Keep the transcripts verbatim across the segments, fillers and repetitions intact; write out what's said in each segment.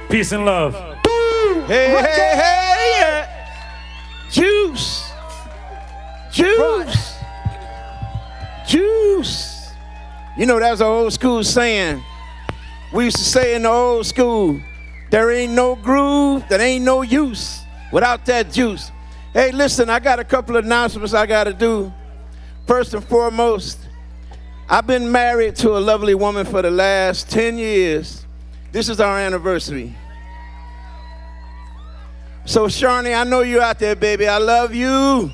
Peace and love. Hey, hey, hey, yeah. Juice. Juice. Juice. You know, that's an old school saying. We used to say in the old school, there ain't no groove, there ain't no use without that juice. Hey, listen, I got a couple of announcements I got to do. First and foremost, I've been married to a lovely woman for the last ten years. This is our anniversary. So, Sharni, I know you out there, baby. I love you.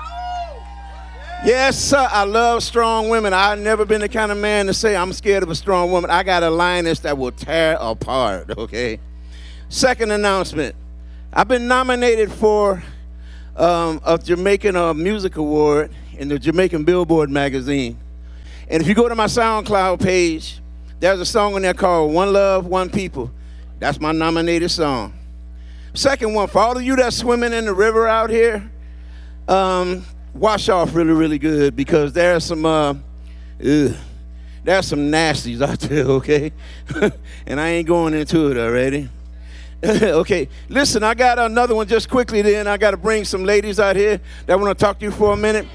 Yes, sir. I love strong women. I've never been the kind of man to say I'm scared of a strong woman. I got a lioness that will tear apart, okay? Second announcement. I've been nominated for um, a Jamaican uh, Music Award in the Jamaican Billboard magazine. And if you go to my SoundCloud page, there's a song on there called One Love, One People. That's my nominated song. Second one, for all of you that's swimming in the river out here, um, wash off really, really good because there's some, uh, ugh, there's some nasties out there, okay? And I ain't going into it already. Okay, listen, I got another one just quickly then. I got to bring some ladies out here that want to talk to you for a minute.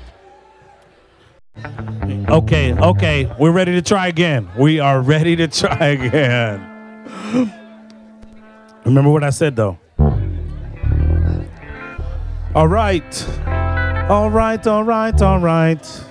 Okay, okay, we're ready to try again. We are ready to try again. Remember what I said, though. All right. All right, all right, all right.